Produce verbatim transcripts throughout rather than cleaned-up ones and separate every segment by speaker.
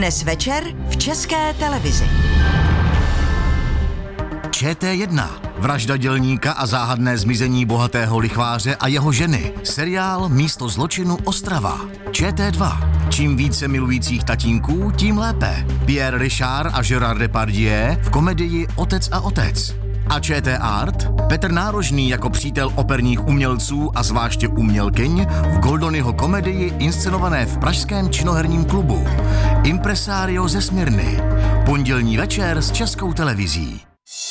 Speaker 1: Dnes večer v České televizi.
Speaker 2: Č T jedna. Vražda dělníka a záhadné zmizení bohatého lichváře a jeho ženy. Seriál Místo zločinu Ostrava. Č T dva. Čím více milujících tatínků, tím lépe. Pierre Richard a Gérard Depardieu v komedii Otec a otec. A Č T Art? Petr Nárožný jako přítel operních umělců a zvláště umělkyň v Goldonyho komedii inscenované v pražském činoherním klubu. Impresario ze Smyrny. Pondělní večer s Českou televizí.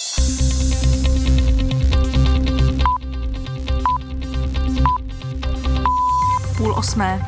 Speaker 3: Půl osmé.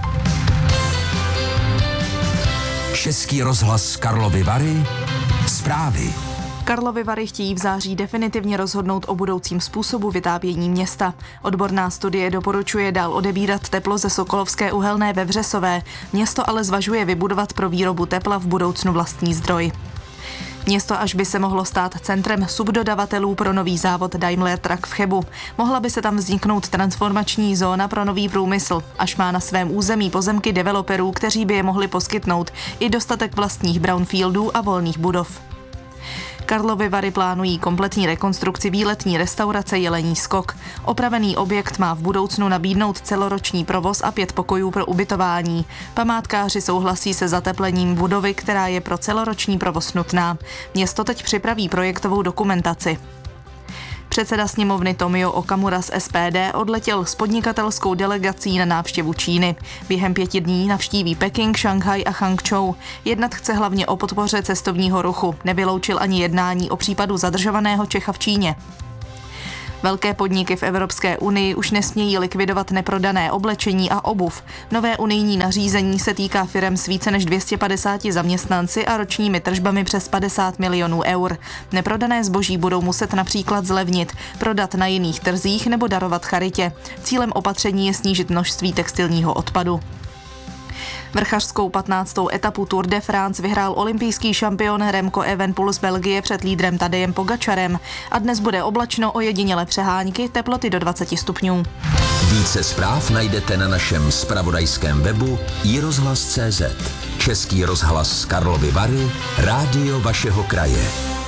Speaker 4: Český rozhlas Karlovy Vary. Zprávy.
Speaker 3: Karlovy Vary chtějí v září definitivně rozhodnout o budoucím způsobu vytápění města. Odborná studie doporučuje dál odebírat teplo ze Sokolovské uhelné ve Vřesové. Město ale zvažuje vybudovat pro výrobu tepla v budoucnu vlastní zdroj. Město až by se mohlo stát centrem subdodavatelů pro nový závod Daimler Truck v Chebu. Mohla by se tam vzniknout transformační zóna pro nový průmysl, až má na svém území pozemky developerů, kteří by je mohli poskytnout, i dostatek vlastních brownfieldů a volných budov. Karlovy Vary plánují kompletní rekonstrukci výletní restaurace Jelení skok. Opravený objekt má v budoucnu nabídnout celoroční provoz a pět pokojů pro ubytování. Památkáři souhlasí se zateplením budovy, která je pro celoroční provoz nutná. Město teď připraví projektovou dokumentaci. Předseda sněmovny Tomio Okamura z S P D odletěl s podnikatelskou delegací na návštěvu Číny. Během pěti dní navštíví Peking, Šanghaj a Hangzhou. Jednat chce hlavně o podpoře cestovního ruchu. Nevyloučil ani jednání o případu zadržovaného Čecha v Číně. Velké podniky v Evropské unii už nesmějí likvidovat neprodané oblečení a obuv. Nové unijní nařízení se týká firem s více než dvě stě padesáti zaměstnanci a ročními tržbami přes padesát milionů eur. Neprodané zboží budou muset například zlevnit, prodat na jiných trzích nebo darovat charitě. Cílem opatření je snížit množství textilního odpadu. Vrchařskou patnáctou etapu Tour de France vyhrál olympijský šampion Remco Evenepoel z Belgie před lídrem Tadejem Pogačarem. A dnes bude oblačno, ojedinělé přehánky, teploty do dvaceti stupňů.
Speaker 4: Více zpráv najdete na našem zpravodajském webu i rozhlas tečka cé zet. Český rozhlas Karlovy Vary, rádio vašeho kraje.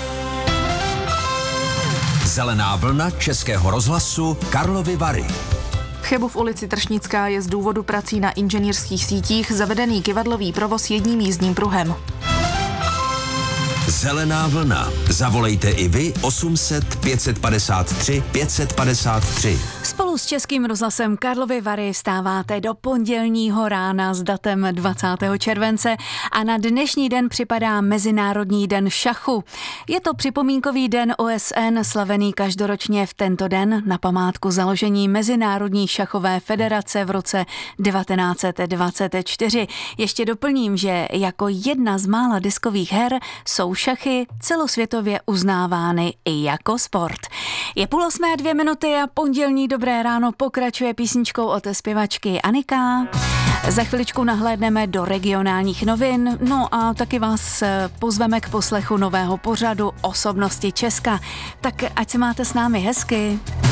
Speaker 4: Zelená vlna Českého rozhlasu Karlovy Vary.
Speaker 3: V Chebu v ulici Tršnická je z důvodu prací na inženýrských sítích zavedený kyvadlový provoz jedním jízdním pruhem.
Speaker 4: Zelená vlna. Zavolejte i vy osm set pět set padesát tři pět set padesát tři.
Speaker 5: Spolu s Českým rozhlasem Karlovy Vary vstáváte do pondělního rána s datem dvacátého července a na dnešní den připadá Mezinárodní den šachu. Je to připomínkový den O S N slavený každoročně v tento den na památku založení Mezinárodní šachové federace v roce devatenáct set dvacet čtyři. Ještě doplním, že jako jedna z mála diskových her jsou šachy celosvětově uznávány i jako sport. Je půl osmé a dvě minuty a pondělní dobré ráno pokračuje písničkou od zpěvačky Anika. Za chviličku nahlédneme do regionálních novin, no a taky vás pozveme k poslechu nového pořadu Osobnosti Česka. Tak ať se máte s námi hezky.